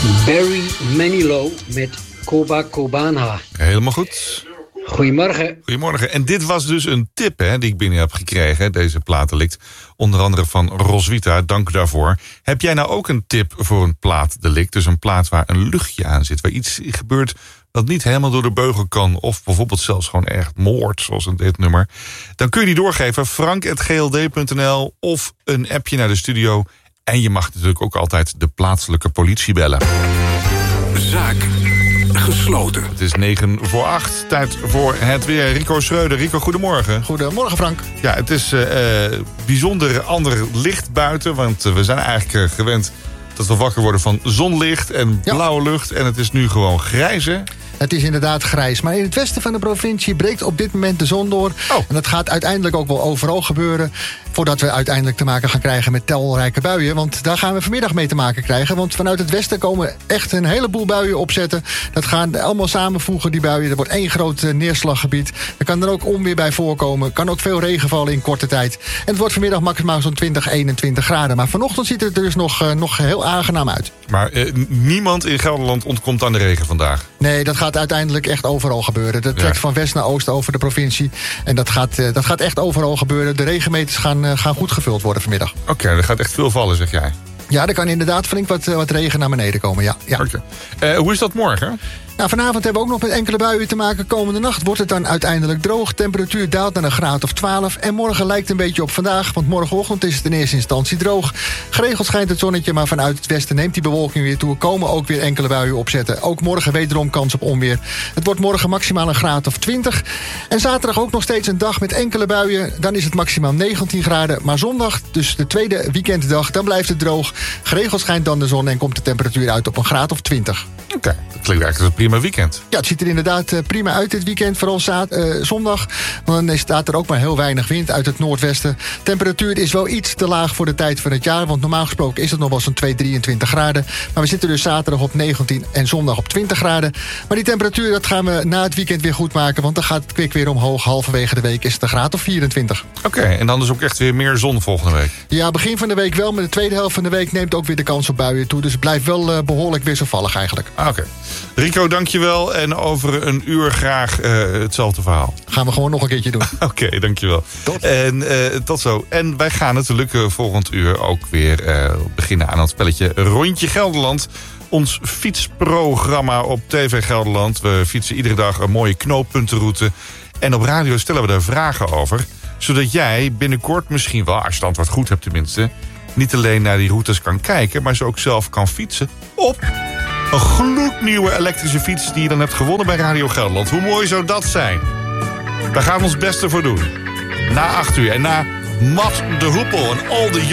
Barry Manilow met Copacabana. Helemaal goed. Goedemorgen. Goedemorgen. En dit was dus een tip die ik binnen heb gekregen. Deze plaatdelict. Onder andere van Roswitha. Dank daarvoor. Heb jij nou ook een tip voor een plaatdelict? Dus een plaat waar een luchtje aan zit. Waar iets gebeurt dat niet helemaal door de beugel kan. Of bijvoorbeeld zelfs gewoon echt moord. Zoals in dit nummer. Dan kun je die doorgeven. frank@gld.nl. Of een appje naar de studio. En je mag natuurlijk ook altijd de plaatselijke politie bellen. Zaak gesloten. Het is 7:09. Tijd voor het weer. Rico Schreuder. Rico, goedemorgen. Goedemorgen, Frank. Ja, het is bijzonder ander licht buiten. Want we zijn eigenlijk gewend dat we wakker worden van zonlicht en blauwe lucht. En het is nu gewoon grijs, hè? Het is inderdaad grijs. Maar in het westen van de provincie breekt op dit moment de zon door. Oh. En dat gaat uiteindelijk ook wel overal gebeuren. Voordat we uiteindelijk te maken gaan krijgen met talrijke buien. Want daar gaan we vanmiddag mee te maken krijgen. Want vanuit het westen komen echt een heleboel buien opzetten. Dat gaan allemaal samenvoegen, die buien. Er wordt één groot neerslaggebied. Er kan er ook onweer bij voorkomen. Er kan ook veel regen vallen in korte tijd. En het wordt vanmiddag maximaal zo'n 20, 21 graden. Maar vanochtend ziet het er dus nog heel aangenaam uit. Maar niemand in Gelderland ontkomt aan de regen vandaag. Nee, dat gaat uiteindelijk echt overal gebeuren. Dat trekt van west naar oost over de provincie. En dat gaat echt overal gebeuren. De regenmeters gaan goed gevuld worden vanmiddag. Oké, er gaat echt veel vallen, zeg jij. Ja, er kan inderdaad flink wat regen naar beneden komen, ja. Okay. Hoe is dat morgen? Nou, vanavond hebben we ook nog met enkele buien te maken. Komende nacht wordt het dan uiteindelijk droog. Temperatuur daalt naar een graad of 12. En morgen lijkt een beetje op vandaag. Want morgenochtend is het in eerste instantie droog. Geregeld schijnt het zonnetje, maar vanuit het westen neemt die bewolking weer toe. Er komen ook weer enkele buien opzetten. Ook morgen wederom kans op onweer. Het wordt morgen maximaal een graad of 20. En zaterdag ook nog steeds een dag met enkele buien. Dan is het maximaal 19 graden. Maar zondag, dus de tweede weekenddag, dan blijft het droog. Geregeld schijnt dan de zon en komt de temperatuur uit op een graad of 20. Oké, dat klinkt eigenlijk als een prima weekend. Ja, het ziet er inderdaad prima uit dit weekend. Vooral zondag. Dan staat er ook maar heel weinig wind uit het noordwesten. Temperatuur is wel iets te laag voor de tijd van het jaar. Want normaal gesproken is het nog wel zo'n 23 graden. Maar we zitten dus zaterdag op 19 en zondag op 20 graden. Maar die temperatuur, dat gaan we na het weekend weer goed maken. Want dan gaat het kwik weer omhoog. Halverwege de week is het een graad of 24. Oké, en dan is ook echt weer meer zon volgende week. Ja, begin van de week wel. Maar de tweede helft van de week neemt ook weer de kans op buien toe. Dus het blijft wel behoorlijk wisselvallig eigenlijk. Oké. Rico, dankjewel. En over een uur graag hetzelfde verhaal. Gaan we gewoon nog een keertje doen. Oké, dankjewel. Tot zo. En wij gaan natuurlijk volgend uur ook weer beginnen aan het spelletje Rondje Gelderland. Ons fietsprogramma op TV Gelderland. We fietsen iedere dag een mooie knooppuntenroute. En op radio stellen we daar vragen over. Zodat jij binnenkort misschien wel, als je het antwoord goed hebt tenminste, niet alleen naar die routes kan kijken, maar ze ook zelf kan fietsen op een gloednieuwe elektrische fiets die je dan hebt gewonnen bij Radio Gelderland. Hoe mooi zou dat zijn? Daar gaan we ons beste voor doen. Na 8 uur en na Matt de Hoepel en al de